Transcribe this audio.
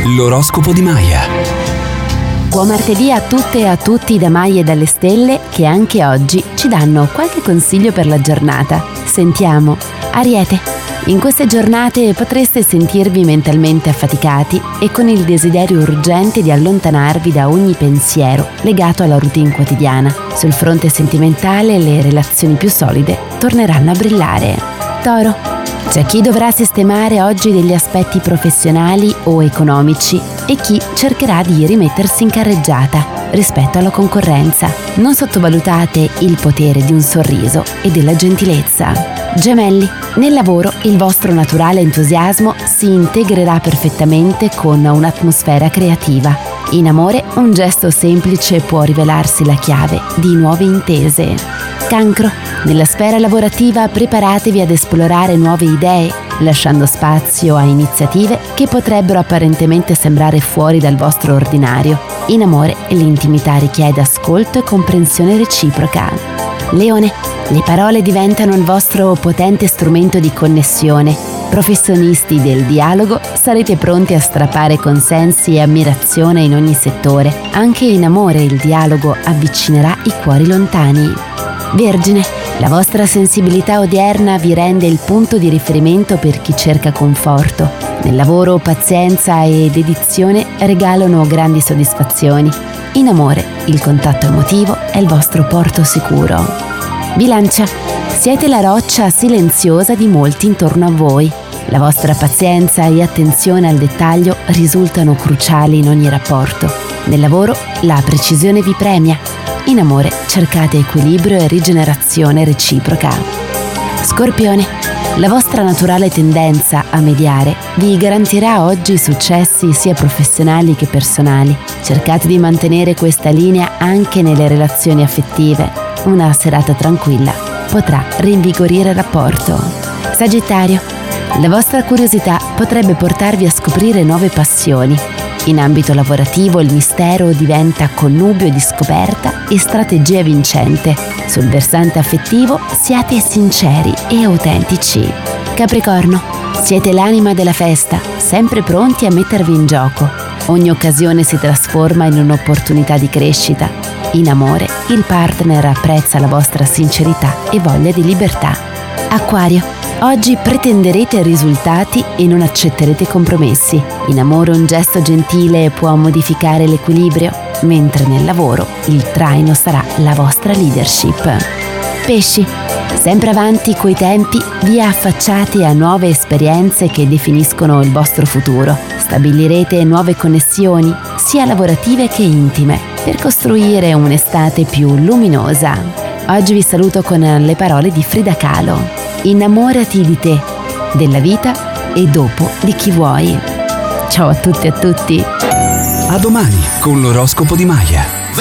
L'oroscopo di Maya. Buon martedì a tutte e a tutti da Maya e dalle stelle, che anche oggi ci danno qualche consiglio per la giornata. Sentiamo. Ariete. In queste giornate potreste sentirvi mentalmente affaticati e con il desiderio urgente di allontanarvi da ogni pensiero legato alla routine quotidiana. Sul fronte sentimentale le relazioni più solide torneranno a brillare. Toro. C'è chi dovrà sistemare oggi degli aspetti professionali o economici e chi cercherà di rimettersi in carreggiata rispetto alla concorrenza. Non sottovalutate il potere di un sorriso e della gentilezza. Gemelli, nel lavoro il vostro naturale entusiasmo si integrerà perfettamente con un'atmosfera creativa. In amore un gesto semplice può rivelarsi la chiave di nuove intese. Cancro, nella sfera lavorativa preparatevi ad esplorare nuove idee, lasciando spazio a iniziative che potrebbero apparentemente sembrare fuori dal vostro ordinario. In amore l'intimità richiede ascolto e comprensione reciproca. Leone, le parole diventano il vostro potente strumento di connessione. Professionisti del dialogo, sarete pronti a strappare consensi e ammirazione in ogni settore. Anche in amore il dialogo avvicinerà i cuori lontani. Vergine, la vostra sensibilità odierna vi rende il punto di riferimento per chi cerca conforto. Nel lavoro pazienza e dedizione regalano grandi soddisfazioni. In amore il contatto emotivo è il vostro porto sicuro. Bilancia, siete la roccia silenziosa di molti intorno a voi. La vostra pazienza e attenzione al dettaglio risultano cruciali in ogni rapporto. Nel lavoro la precisione vi premia. In amore cercate equilibrio e rigenerazione reciproca. Scorpione, la vostra naturale tendenza a mediare vi garantirà oggi successi sia professionali che personali. Cercate di mantenere questa linea anche nelle relazioni affettive. Una serata tranquilla potrà rinvigorire il rapporto. Sagittario, la vostra curiosità potrebbe portarvi a scoprire nuove passioni. In ambito lavorativo il mistero diventa connubio di scoperta e strategia vincente. Sul versante affettivo siate sinceri e autentici. Capricorno, siete l'anima della festa, sempre pronti a mettervi in gioco. Ogni occasione si trasforma in un'opportunità di crescita. In amore il partner apprezza la vostra sincerità e voglia di libertà. Acquario, oggi pretenderete risultati e non accetterete compromessi. In amore un gesto gentile può modificare l'equilibrio, mentre nel lavoro il traino sarà la vostra leadership. Pesci, sempre avanti coi tempi, vi affacciate a nuove esperienze che definiscono il vostro futuro. Stabilirete nuove connessioni, sia lavorative che intime, per costruire un'estate più luminosa. Oggi vi saluto con le parole di Frida Kahlo. Innamorati di te, della vita e dopo di chi vuoi. Ciao a tutte e a tutti. A domani con l'oroscopo di Maya.